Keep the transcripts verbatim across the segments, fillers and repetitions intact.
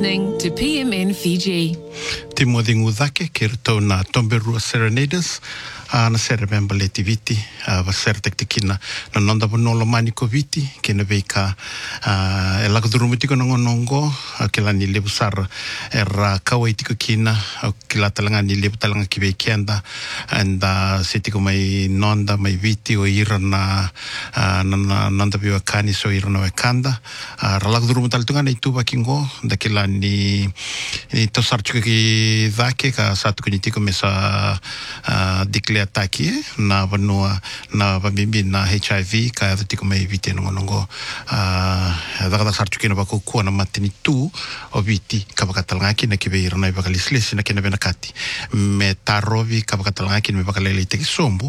listening to P M N Fiji. Te moði ngudhake ke rito na Tomberua Serenaders a na sere member le ti viti a va sere tek tikina na nonda bonolo mani ko viti ke na veika e la kuduru mitiko no ngongo ke la ni le busar era kawai tiko kina ke la talanga ni le talanga ki ve kenda and sitiko mai nonda mai viti o ira na na nonda biwa kani so ira na kanda ra la kuduru mutal tunga na ituba kingo da ke la ni ni to sarchuka ki dhake ka satu kunitiko me sa declare taki na vanua na vamimbi na H I V ka tiko mai viti no ngongo daga sarchuka na bako ko na matini tu o viti ka bakatalanga ki na ki be irona ba kalisles na ki na benakati me tarovi ka bakatalanga ki me bakalele te sombo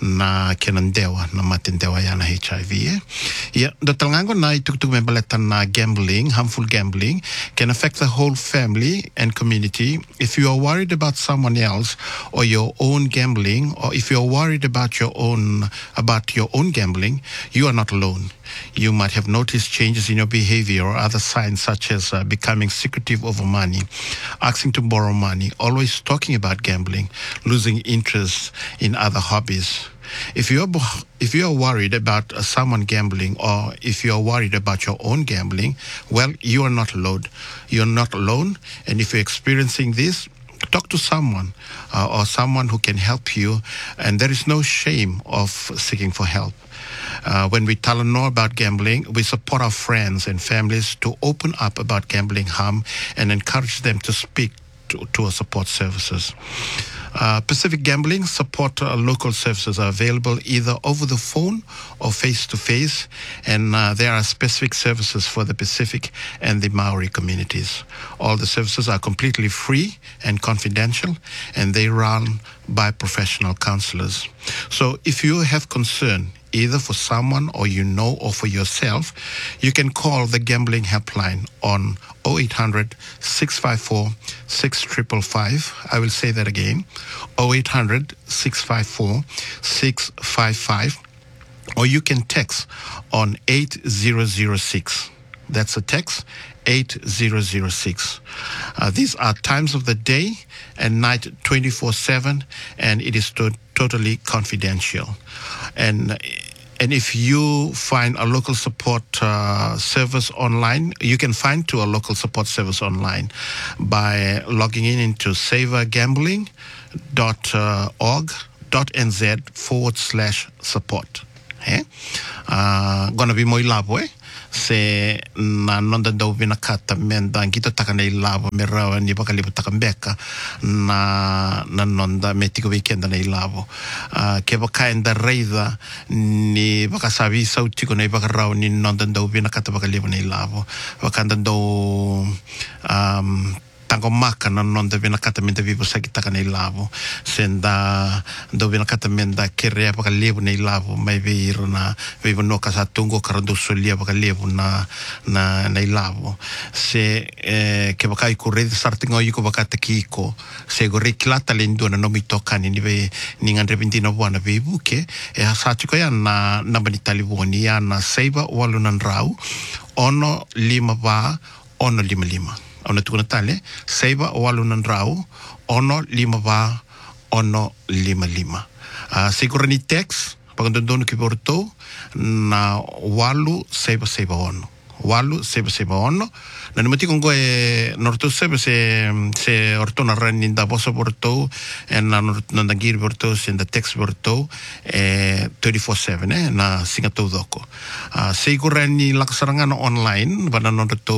na kenandewa na matendewa ya na H I V ya do talango na ituk me baleta na gambling harmful gambling can affect the whole family and community. If you are worried about someone else or your own gambling, or if you are worried about your own about your own gambling, you are not alone. You might have noticed changes in your behavior or other signs such as uh, becoming secretive over money, asking to borrow money, always talking about gambling, losing interest in other hobbies. If you're if you're worried about uh, someone gambling, or if you're worried about your own gambling, well, you are not alone. You're not alone, and if you're experiencing this, talk to someone uh, or someone who can help you, and there is no shame of seeking for help. Uh, when we tell and know about gambling, we support our friends and families to open up about gambling harm and encourage them to speak to, to our support services. Uh, Pacific Gambling support uh, local services are available either over the phone or face-to-face, and uh, there are specific services for the Pacific and the Maori communities. All the services are completely free and confidential, and they run by professional counselors. So if you have concern, either for someone or you know or for yourself, you can call the gambling helpline on oh eight hundred, six five four, six five five five. I will say that again, oh eight hundred, six five four, six five five, or you can text on eight zero zero six. That's a text, eight zero zero six. Uh, these are times of the day and night twenty-four seven, and it is to- totally confidential. And and if you find a local support uh, service online, you can find to a local support service online by logging in into savergambling dot org dot n z forward slash support. Eh? Uh, gonna be moi labo, eh? Se na nonda do vina kata menda ngito taka nei lavo me rawa ni baka libu taka mbeka na na nonda me tiko weekend nei lavo uh, ke baka enda reida ni baka sabi sau tiko nei baka rawa ni nonda do vina kata baka libu nei lavo baka enda do um, tango maka na nonda vina kata menda vivo saki taka nei lavo senda do vina kata menda kerea baka lebu nei lavo mai veiro na vivo no kasa tungo karando solia baka lebu na na nei lavo se eh, ke baka iku redi sartingo iko baka te kiko se go reklata lendo na nomi tokani ni ve ni ngandre vintino buana vivu ke e hasachiko ya na na banitali boni ya na seiba walunan rau ono lima ba ono lima lima ona tukuna tale seiba walunan rau ono lima ba ono lima lima uh, segurani text pagandondonu ki porto na walu seiba seiba ono walu seiba seiba ono na nimati kongo e norto seiba se se ortona rani da boso porto e na na ngiri porto se da text porto e twenty-four seven eh na singato doko uh, segurani laksarangana online bana norto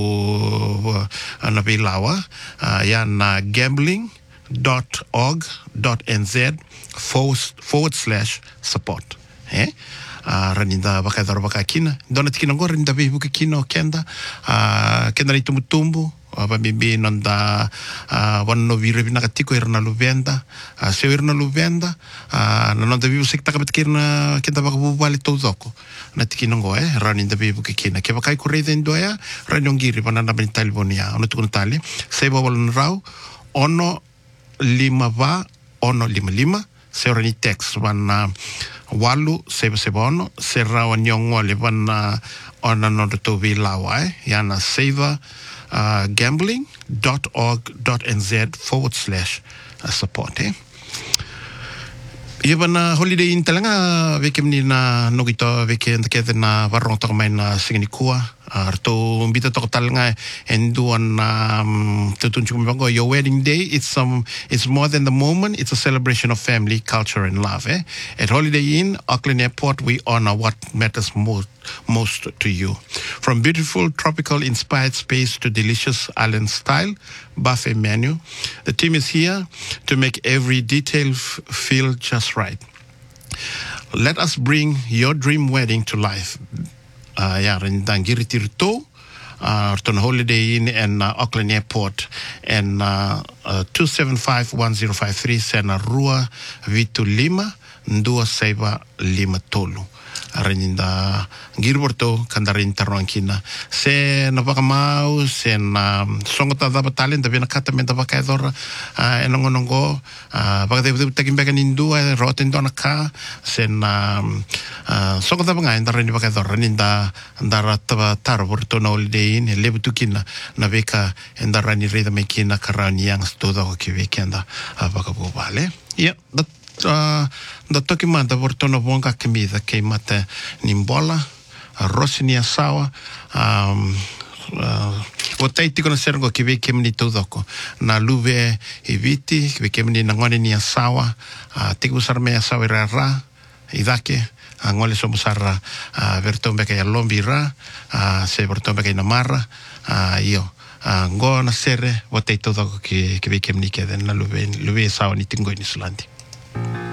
na bilawa uh, ya na gambling dot org dot n z forward, forward slash support eh Uh, raninda baka daro baka kina dona tikina ngor raninda bibu kina kenda uh, kenda ni tumutumbu ba bibi nonda uh, wanno vire bina katiko irna luvenda uh, se irna luvenda uh, nonda bibu sekta kabet kirna kenda baka bu bali tozoko na tikina ngo eh raninda bibu kina ke baka ku reiden doya ranongiri banana bental bonia ono tukun tali sebo walon rau ono lima va ono lima lima se rani text wana walu seba seba ono se rawa nyongo le wana ona no to vi lawa eh yana save uh, gambling.org.nz forward slash uh, support. Eh? Ia na holiday in talanga veke mni na nogito veke ndakete na warong toko mai na singinikua arto mbita toko talanga endu an tutun chukumbango your wedding day. It's um it's more than the moment. It's a celebration of family, culture, and love. Eh? At Holiday Inn Auckland Airport, we honor what matters most most to you. From beautiful tropical inspired space to delicious island style buffet menu, the team is here to make every detail f- feel just right. Let us bring your dream wedding to life. Uh, yeah, in Dangiri Tirto, uh, to Holiday Inn and uh, Auckland Airport, and uh, uh, two seven five one zero five three Sena Rua Vitu Lima Ndua Seiba Lima Tolu. Arinda Gilberto Kandarin Taronkina. Se Navakamau, Sen Songota Battalion, the Vinakatamenta Vakador, and Longonongo, Bagade taking back an Indua, Rotten Donaka, Sen Songota Banga, and the Renivakador, Raninda, and the Ratava Tarborton Holiday Inn, Lebutukina, Naveka, and the Rani Reda Makina, Karan Youngs, Toda Kivekenda, Avakabu Vale. Yeah, that. Uh, da toki mata vortono vonga comida que mata nimbola rosini asawa um o taiti kono sergo ki ve kemni todoko na luve e viti ki ve kemni na ngone ni asawa tiku sarme asawa ra idake ngole so musara vertombe ke lombi ra se vertombe ke na mara io ngo na sere o taiti todoko ki ki ve kemni ke na luve luve asawa ni tingo ni sulandi.